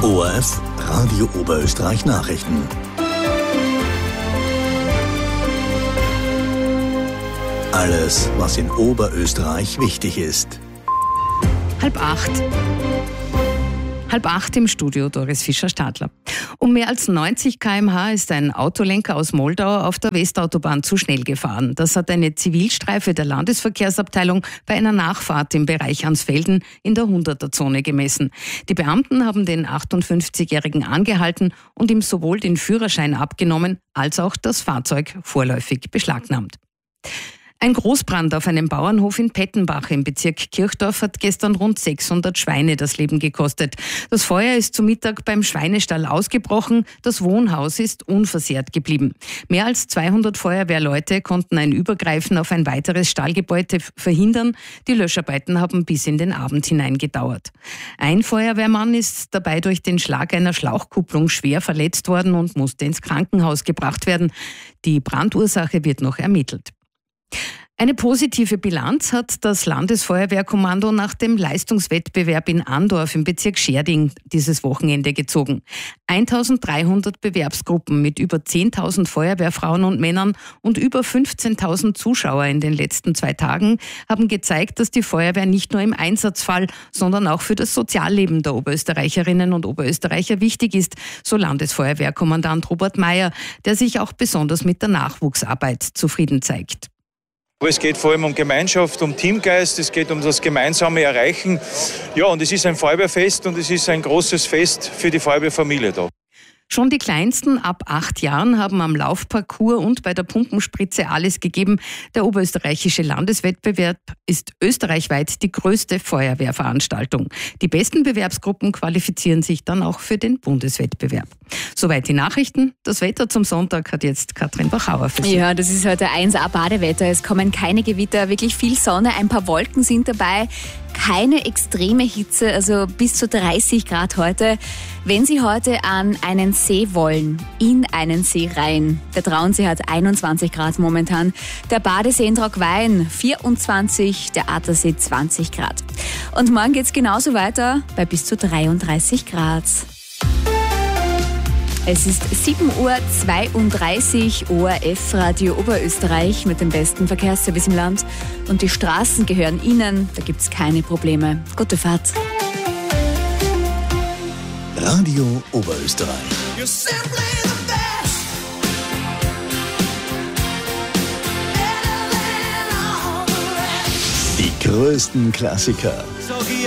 ORF Radio Oberösterreich Nachrichten. Alles, was in Oberösterreich wichtig ist. 7:30 im Studio, Doris Fischer-Stadler. Um mehr als 90 km/h ist ein Autolenker aus Moldau auf der Westautobahn zu schnell gefahren. Das hat eine Zivilstreife der Landesverkehrsabteilung bei einer Nachfahrt im Bereich Ansfelden in der 100er-Zone gemessen. Die Beamten haben den 58-Jährigen angehalten und ihm sowohl den Führerschein abgenommen, als auch das Fahrzeug vorläufig beschlagnahmt. Ein Großbrand auf einem Bauernhof in Pettenbach im Bezirk Kirchdorf hat gestern rund 600 Schweine das Leben gekostet. Das Feuer ist zu Mittag beim Schweinestall ausgebrochen. Das Wohnhaus ist unversehrt geblieben. Mehr als 200 Feuerwehrleute konnten ein Übergreifen auf ein weiteres Stallgebäude verhindern. Die Löscharbeiten haben bis in den Abend hinein gedauert. Ein Feuerwehrmann ist dabei durch den Schlag einer Schlauchkupplung schwer verletzt worden und musste ins Krankenhaus gebracht werden. Die Brandursache wird noch ermittelt. Eine positive Bilanz hat das Landesfeuerwehrkommando nach dem Leistungswettbewerb in Andorf im Bezirk Schärding dieses Wochenende gezogen. 1300 Bewerbsgruppen mit über 10.000 Feuerwehrfrauen und Männern und über 15.000 Zuschauer in den letzten 2 Tagen haben gezeigt, dass die Feuerwehr nicht nur im Einsatzfall, sondern auch für das Sozialleben der Oberösterreicherinnen und Oberösterreicher wichtig ist, so Landesfeuerwehrkommandant Robert Meyer, der sich auch besonders mit der Nachwuchsarbeit zufrieden zeigt. Es geht vor allem um Gemeinschaft, um Teamgeist, es geht um das gemeinsame Erreichen. Ja, und es ist ein Feuerwehrfest und es ist ein großes Fest für die Feuerwehrfamilie da. Schon die Kleinsten ab 8 Jahren haben am Laufparcours und bei der Pumpenspritze alles gegeben. Der oberösterreichische Landeswettbewerb ist österreichweit die größte Feuerwehrveranstaltung. Die besten Bewerbsgruppen qualifizieren sich dann auch für den Bundeswettbewerb. Soweit die Nachrichten. Das Wetter zum Sonntag hat jetzt Katrin Bachauer für Sie. Ja, das ist heute 1A Badewetter. Es kommen keine Gewitter, wirklich viel Sonne, ein paar Wolken sind dabei. Keine extreme Hitze, also bis zu 30 Grad heute. Wenn Sie heute an einen See wollen, in einen See rein, der Traunsee hat 21 Grad momentan, der Badesee in Trogwein 24, der Attersee 20 Grad. Und morgen geht's genauso weiter bei bis zu 33 Grad. Es ist 7:32 Uhr, ORF Radio Oberösterreich mit dem besten Verkehrsservice im Land. Und die Straßen gehören Ihnen, da gibt's keine Probleme. Gute Fahrt. Radio Oberösterreich. Die größten Klassiker